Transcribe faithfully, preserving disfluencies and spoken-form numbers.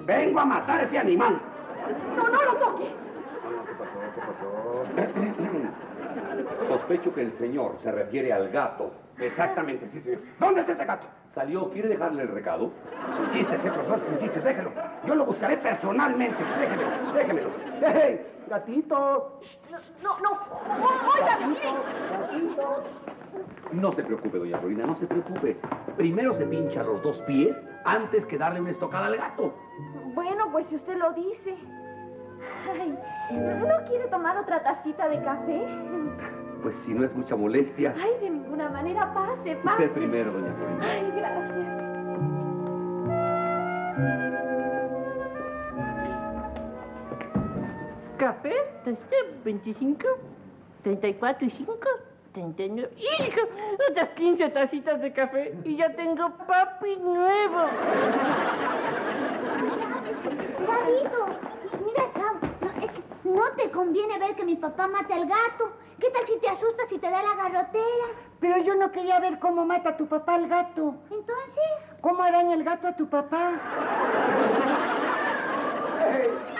Vengo a matar a ese animal. No, no lo toque. ¿Qué pasó? ¿Qué pasó? Sospecho que el señor se refiere al gato. Exactamente, sí, señor. ¿Dónde está ese gato? ¿Salió? ¿Quiere dejarle el recado? Sin chistes, eh, profesor, sin chistes, déjelo. Yo lo buscaré personalmente. Déjemelo, déjemelo. ¡Hey, gatito! No, no, no. Óigame, mire. ¡Gatito! No se preocupe, doña Florina, no se preocupe. Primero se pincha los dos pies antes que darle una estocada al gato. Bueno, pues si usted lo dice. Ay, ¿no quiere tomar otra tacita de café? Pues si no es mucha molestia. Ay, de ninguna manera, pase, pase. Usted primero, doña Florina. Ay, gracias. ¿Café? veinticinco, treinta y cuatro y cinco, treinta y nueve. ¡Hijo! Otras quince tacitas de café y ya tengo papi nuevo. Gabito, mira, Chao, no, es que no te conviene ver que mi papá mata al gato. ¿Qué tal si te asustas y te da la garrotera? Pero yo no quería ver cómo mata a tu papá al gato. Entonces, ¿Cómo araña el gato a tu papá? ¡Hey!